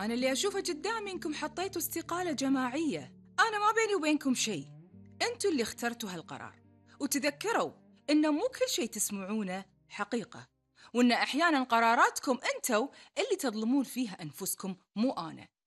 أنا اللي أشوفه قدامي إنكم حطيتوا استقالة جماعية. أنا ما بيني وبينكم شيء، أنتوا اللي اخترتوا هالقرار. وتذكروا إن مو كل شيء تسمعونه حقيقة، وإن أحياناً قراراتكم أنتوا اللي تظلمون فيها أنفسكم، مو أنا.